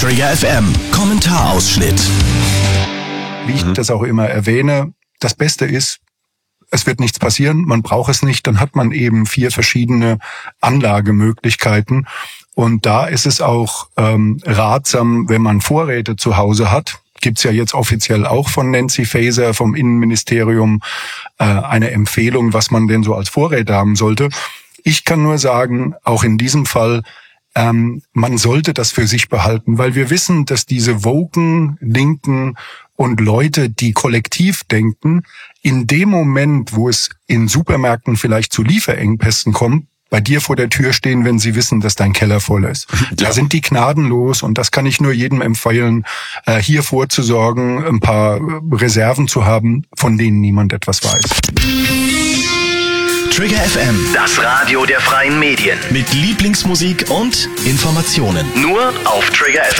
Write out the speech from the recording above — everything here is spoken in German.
Trigger FM, Kommentarausschnitt. Wie ich das auch immer erwähne, das Beste ist, es wird nichts passieren, man braucht es nicht, dann hat man eben 4 verschiedene Anlagemöglichkeiten. Und da ist es auch ratsam, wenn man Vorräte zu Hause hat. Gibt's ja jetzt offiziell auch von Nancy Faeser vom Innenministerium eine Empfehlung, was man denn so als Vorräte haben sollte. Ich kann nur sagen, auch in diesem Fall, man sollte das für sich behalten, weil wir wissen, dass diese woken Linken und Leute, die kollektiv denken, in dem Moment, wo es in Supermärkten vielleicht zu Lieferengpässen kommt, bei dir vor der Tür stehen, wenn sie wissen, dass dein Keller voll ist. Ja. Da sind die gnadenlos und das kann ich nur jedem empfehlen, hier vorzusorgen, ein paar Reserven zu haben, von denen niemand etwas weiß. Trigger FM, Das Radio der freien Medien. mit Lieblingsmusik und Informationen. Nur auf Trigger FM.